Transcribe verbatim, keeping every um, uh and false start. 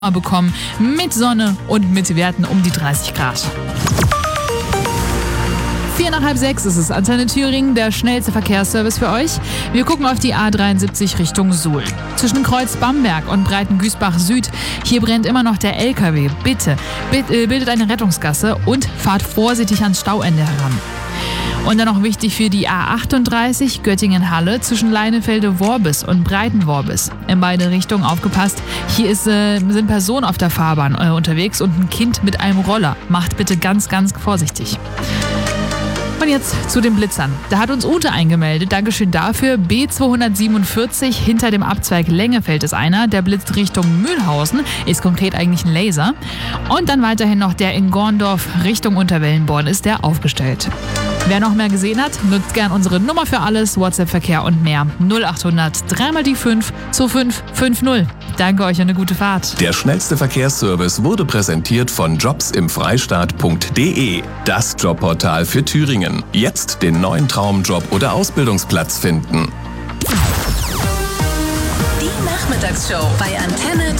bekommen mit Sonne und mit Werten um die dreißig Grad. Vier nach halb sechs ist es. Antenne Thüringen, der schnellste Verkehrsservice für euch. Wir gucken auf die A dreiundsiebzig Richtung Suhl. Zwischen Kreuz Bamberg und Breitengüßbach Süd. Hier brennt immer noch der L K W. Bitte, bitte bildet eine Rettungsgasse und fahrt vorsichtig ans Stauende heran. Und dann noch wichtig für die A achtunddreißig Göttingen-Halle zwischen Leinefelde-Worbis und Breiten-Worbis. In beide Richtungen aufgepasst. Hier ist, äh, sind Personen auf der Fahrbahn äh, unterwegs und ein Kind mit einem Roller. Macht bitte ganz, ganz vorsichtig. Und jetzt zu den Blitzern. Da hat uns Ute eingemeldet. Dankeschön dafür. B zweihundertsiebenundvierzig, hinter dem Abzweig Lengefeld ist einer. Der blitzt Richtung Mühlhausen. Ist konkret eigentlich ein Laser. Und dann weiterhin noch der in Gorndorf Richtung Unterwellenborn ist der aufgestellt. Wer noch mehr gesehen hat, nutzt gern unsere Nummer für alles, WhatsApp-Verkehr und mehr. null achthundert drei mal die fünf zwei fünf fünf null. Danke euch und eine gute Fahrt. Der schnellste Verkehrsservice wurde präsentiert von jobs im freistaat punkt de. Das Jobportal für Thüringen. Jetzt den neuen Traumjob oder Ausbildungsplatz finden. Die Nachmittagsshow bei Antenne